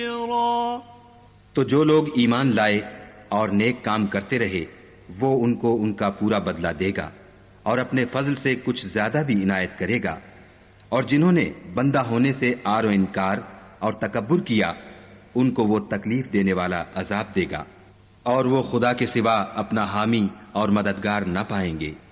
तो जो लोग ईमान लाए और नेक काम करते रहे वो उनको उनका पूरा बदला देगा और अपने फजल से कुछ ज्यादा भी इनायत करेगा। और जिन्होंने बंदा होने से आरो इनकार और तकब्बुर किया उनको वो तकलीफ देने वाला अजाब देगा और वो खुदा के सिवा अपना हामी और मददगार न पाएंगे।